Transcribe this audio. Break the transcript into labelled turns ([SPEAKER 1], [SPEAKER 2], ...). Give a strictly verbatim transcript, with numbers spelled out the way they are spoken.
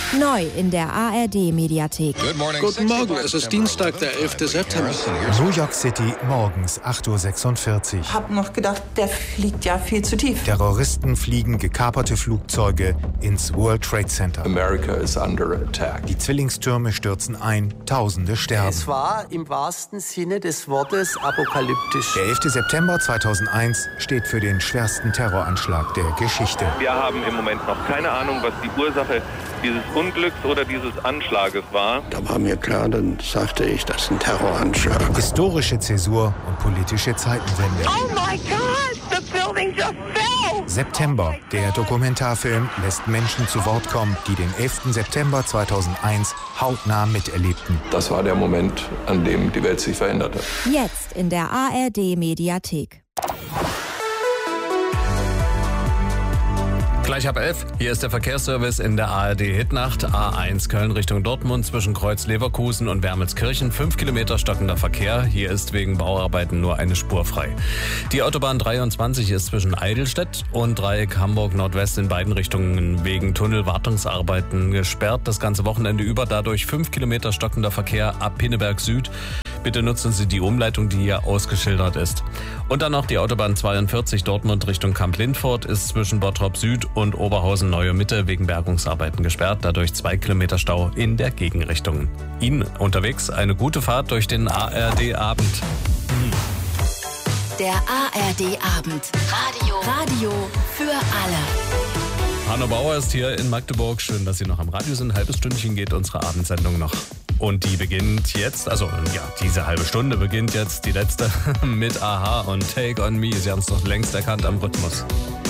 [SPEAKER 1] Neu in der A R D-Mediathek.
[SPEAKER 2] Guten Morgen, es ist Dienstag, der elfte September.
[SPEAKER 3] New York City, morgens acht Uhr sechsundvierzig.
[SPEAKER 4] Ich habe noch gedacht, der fliegt ja viel zu tief.
[SPEAKER 3] Terroristen fliegen gekaperte Flugzeuge ins World Trade Center.
[SPEAKER 5] America is under attack.
[SPEAKER 3] Die Zwillingstürme stürzen ein, Tausende sterben.
[SPEAKER 6] Es war im wahrsten Sinne des Wortes apokalyptisch.
[SPEAKER 3] Der elfte September zweitausendeins steht für den schwersten Terroranschlag der Geschichte.
[SPEAKER 7] Wir haben im Moment noch keine Ahnung, was die Ursache dieses Unglücks oder dieses Anschlages war.
[SPEAKER 2] Da war mir klar, dann sagte ich, das ist ein Terroranschlag.
[SPEAKER 3] Historische Zäsur und politische Zeitenwende.
[SPEAKER 8] Oh my God, the building just fell!
[SPEAKER 3] September, der Dokumentarfilm, lässt Menschen zu Wort kommen, die den elften September zweitausendeins hautnah miterlebten.
[SPEAKER 5] Das war der Moment, an dem die Welt sich veränderte.
[SPEAKER 1] Jetzt in der A R D-Mediathek.
[SPEAKER 9] Gleich ab elf, hier ist der Verkehrsservice in der A R D-Hitnacht. A eins Köln Richtung Dortmund zwischen Kreuz Leverkusen und Wermelskirchen. Fünf Kilometer stockender Verkehr. Hier ist wegen Bauarbeiten nur eine Spur frei. Die Autobahn dreiundzwanzig ist zwischen Eidelstedt und Dreieck Hamburg Nordwest in beiden Richtungen wegen Tunnelwartungsarbeiten gesperrt. Das ganze Wochenende über dadurch fünf Kilometer stockender Verkehr ab Pinneberg Süd. Bitte nutzen Sie die Umleitung, die hier ausgeschildert ist. Und dann noch die Autobahn zweiundvierzig Dortmund Richtung Kamp-Lindfort ist zwischen Bottrop Süd und Oberhausen Neue Mitte wegen Bergungsarbeiten gesperrt. Dadurch zwei Kilometer Stau in der Gegenrichtung. Ihnen unterwegs eine gute Fahrt durch den A R D-Abend. Hm.
[SPEAKER 1] Der A R D-Abend. Radio. Radio für alle.
[SPEAKER 9] Hanno Bauer ist hier in Magdeburg. Schön, dass Sie noch am Radio sind. Ein halbes Stündchen geht unsere Abendsendung noch. Und die beginnt jetzt, also ja, diese halbe Stunde beginnt jetzt, die letzte, mit Aha und Take on Me. Sie haben es doch längst erkannt am Rhythmus.